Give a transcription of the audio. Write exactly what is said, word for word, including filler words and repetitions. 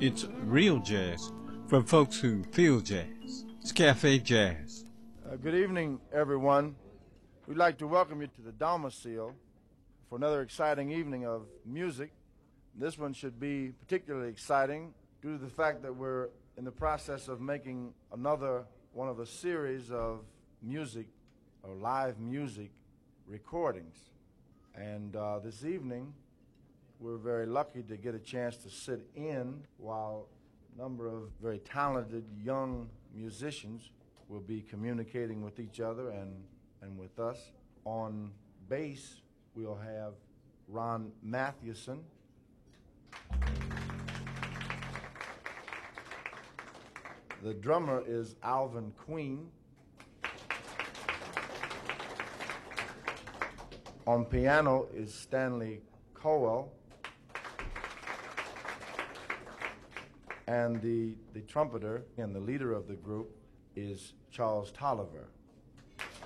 It's real jazz from folks who feel jazz. It's Cafe Jazz. Uh, good evening, everyone. We'd like to welcome you to the Domicile for another exciting evening of music. This one should be particularly exciting due to the fact that we're in the process of making another one of a series of music or live music recordings. And uh, this evening, we're very lucky to get a chance to sit in while a number of very talented young musicians will be communicating with each other and, and with us. On bass, we'll have Ron Mathewson. The drummer is Alvin Queen. On piano is Stanley Cowell. And the, the trumpeter and the leader of the group is Charles Tolliver.